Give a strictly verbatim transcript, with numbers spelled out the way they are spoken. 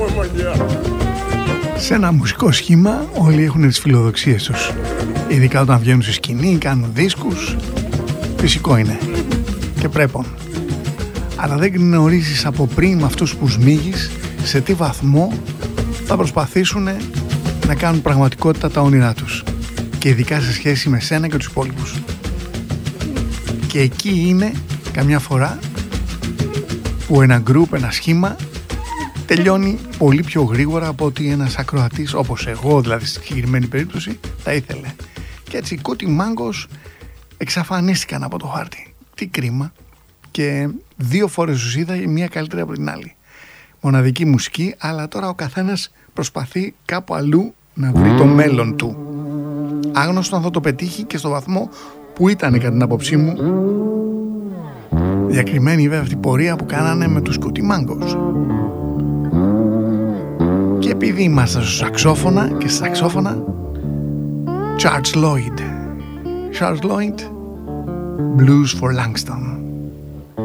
Σε ένα μουσικό σχήμα όλοι έχουν τις φιλοδοξίες τους. Ειδικά όταν βγαίνουν στη σκηνή, κάνουν δίσκους. Φυσικό είναι και πρέπον. Αλλά δεν γνωρίζεις από πριν με αυτούς που σμίγεις σε τι βαθμό θα προσπαθήσουν να κάνουν πραγματικότητα τα όνειρά τους. Και ειδικά σε σχέση με σένα και τους υπόλοιπους. Και εκεί είναι καμιά φορά που ένα γκρουπ, ένα σχήμα τελειώνει πολύ πιο γρήγορα από ότι ένας ακροατής, όπως εγώ δηλαδή στη συγκεκριμένη περίπτωση, θα ήθελε. Και έτσι οι Cootie Mangos εξαφανίστηκαν από το χάρτη. Τι κρίμα. Και δύο φορές τους είδα, η μία καλύτερη από την άλλη. Μοναδική μουσική, αλλά τώρα ο καθένας προσπαθεί κάπου αλλού να βρει το μέλλον του. Άγνωστο αν θα το πετύχει και στο βαθμό που ήταν κατά την άποψή μου διακριμένη βέβαια αυτή η πορεία που κάνανε με τους Cootie Mangos. Και επειδή ήμασταν στο σαξόφωνα και στα σαξόφωνα, Charles Lloyd Charles Lloyd, Blues for Langston.